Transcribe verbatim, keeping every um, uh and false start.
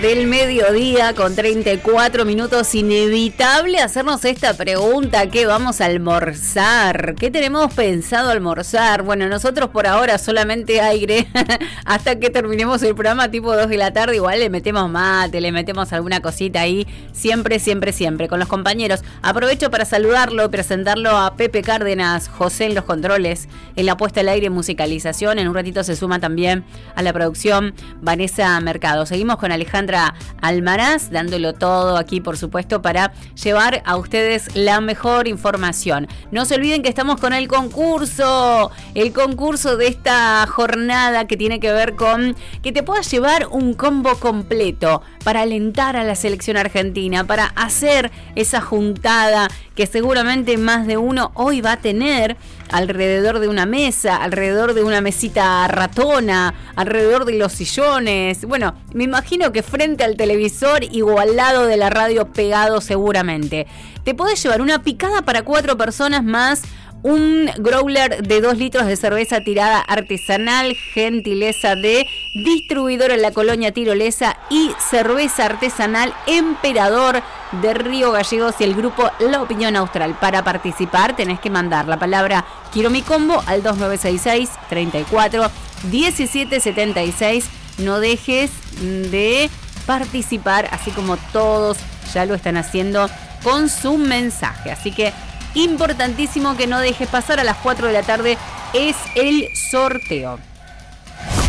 Del mediodía con treinta y cuatro minutos, inevitable hacernos esta pregunta: ¿qué vamos a almorzar? ¿Qué tenemos pensado almorzar? Bueno, nosotros por ahora solamente aire hasta que terminemos el programa tipo dos de la tarde. Igual le metemos mate, le metemos alguna cosita ahí, siempre, siempre, siempre con los compañeros. Aprovecho para saludarlo y presentarlo a Pepe Cárdenas, José en los controles, en la puesta al aire y musicalización. En un ratito se suma también a la producción Vanessa Mercado. Seguimos con Alejandra Almaraz, dándolo todo aquí, por supuesto, para llevar a ustedes la mejor información. No se olviden que estamos con el concurso, el concurso de esta jornada que tiene que ver con que te puedas llevar un combo completo para alentar a la selección argentina, para hacer esa juntada que seguramente más de uno hoy va a tener alrededor de una mesa, alrededor de una mesita ratona, alrededor de los sillones. Bueno, me imagino que frente al televisor o al lado de la radio pegado seguramente. Te podés llevar una picada para cuatro personas más un growler de dos litros de cerveza tirada artesanal, gentileza de Distribuidora en la Colonia Tirolesa, y cerveza artesanal Emperador de Río Gallegos y el grupo La Opinión Austral. Para participar tenés que mandar la palabra Quiero mi combo al dos nueve seis seis, treinta y cuatro, diecisiete setenta y seis. No dejes de participar, así como todos ya lo están haciendo con su mensaje. Así que importantísimo que no dejes pasar. A las cuatro de la tarde es el sorteo.